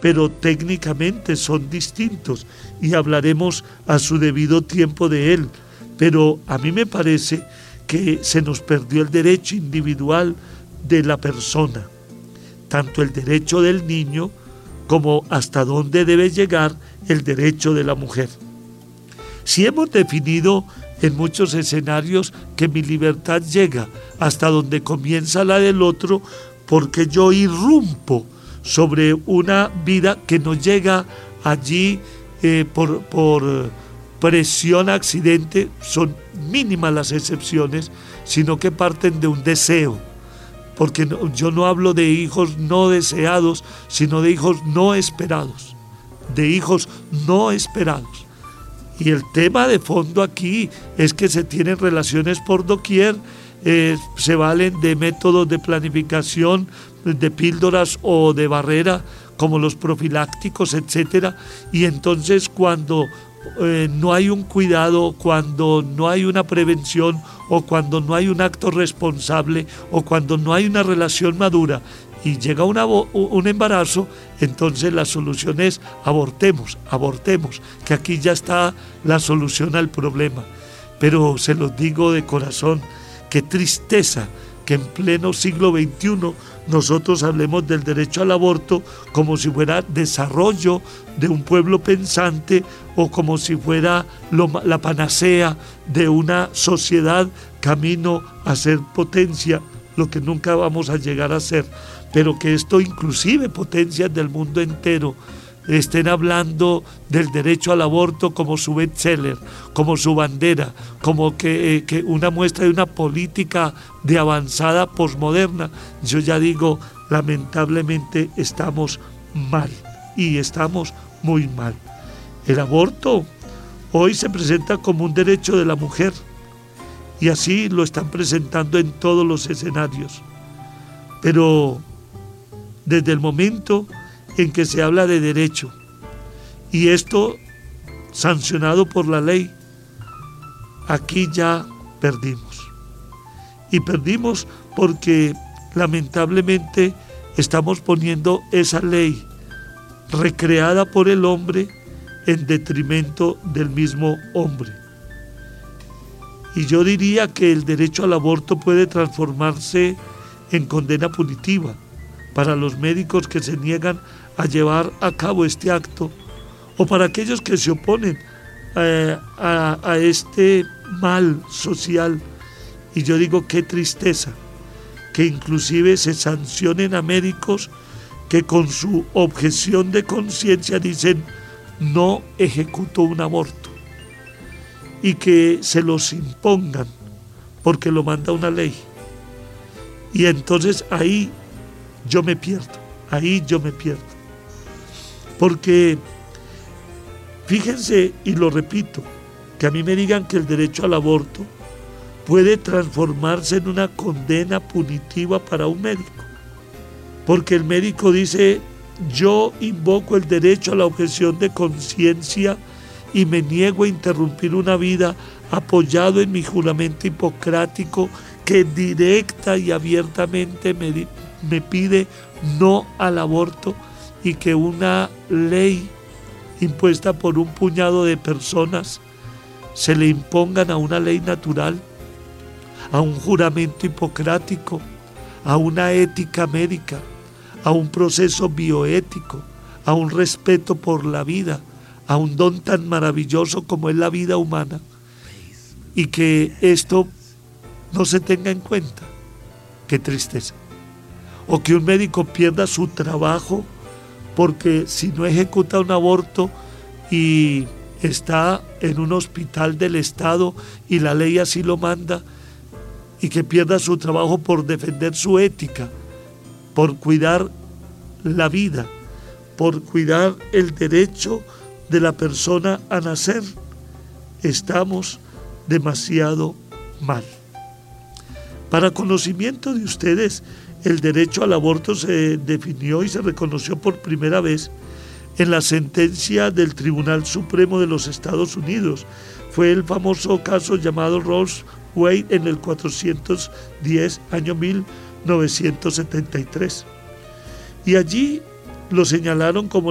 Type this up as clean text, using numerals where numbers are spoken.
pero técnicamente son distintos y hablaremos a su debido tiempo de él. Pero a mí me parece que se nos perdió el derecho individual de la persona, tanto el derecho del niño como hasta dónde debe llegar el derecho de la mujer. Si hemos definido en muchos escenarios que mi libertad llega hasta donde comienza la del otro, porque yo irrumpo sobre una vida que no llega allí por presión, accidente, son mínimas las excepciones, sino que parten de un deseo, porque yo no hablo de hijos no deseados, sino de hijos no esperados, Y el tema de fondo aquí es que se tienen relaciones por doquier, se valen de métodos de planificación, de píldoras o de barrera, como los profilácticos, etcétera. Y entonces cuando no hay un cuidado, cuando no hay una prevención, o cuando no hay un acto responsable, o cuando no hay una relación madura y llega un embarazo, entonces la solución es abortemos, que aquí ya está la solución al problema. Pero se los digo de corazón, qué tristeza que en pleno siglo XXI nosotros hablemos del derecho al aborto como si fuera desarrollo de un pueblo pensante o como si fuera la panacea de una sociedad camino a ser potencia, lo que nunca vamos a llegar a ser, pero que esto inclusive potencias del mundo entero estén hablando del derecho al aborto como su bestseller, como su bandera, como que una muestra de una política de avanzada posmoderna. Yo ya digo, lamentablemente estamos mal, y estamos muy mal. El aborto hoy se presenta como un derecho de la mujer, y así lo están presentando en todos los escenarios. Pero desde el momento en que se habla de derecho, y esto sancionado por la ley, aquí ya perdimos. Y perdimos porque lamentablemente estamos poniendo esa ley recreada por el hombre en detrimento del mismo hombre. Y yo diría que el derecho al aborto puede transformarse en condena punitiva para los médicos que se niegan a llevar a cabo este acto, o para aquellos que se oponen a este mal social. Y yo digo, qué tristeza que inclusive se sancionen a médicos que con su objeción de conciencia dicen no ejecuto un aborto, y que se los impongan porque lo manda una ley. Y entonces ahí yo me pierdo. Porque fíjense, y lo repito, que a mí me digan que el derecho al aborto puede transformarse en una condena punitiva para un médico. Porque el médico dice, yo invoco el derecho a la objeción de conciencia y me niego a interrumpir una vida apoyado en mi juramento hipocrático que directa y abiertamente me pide no al aborto, y que una ley impuesta por un puñado de personas se le impongan a una ley natural, a un juramento hipocrático, a una ética médica, a un proceso bioético, a un respeto por la vida, a un don tan maravilloso como es la vida humana, y que esto no se tenga en cuenta. Qué tristeza. O que un médico pierda su trabajo porque si no ejecuta un aborto y está en un hospital del Estado y la ley así lo manda, y que pierda su trabajo por defender su ética, por cuidar la vida, por cuidar el derecho de la persona a nacer. Estamos demasiado mal. Para conocimiento de ustedes, el derecho al aborto se definió y se reconoció por primera vez en la sentencia del Tribunal Supremo de los Estados Unidos. Fue el famoso caso llamado Roe Wade en el 410, año 1973. Y allí lo señalaron como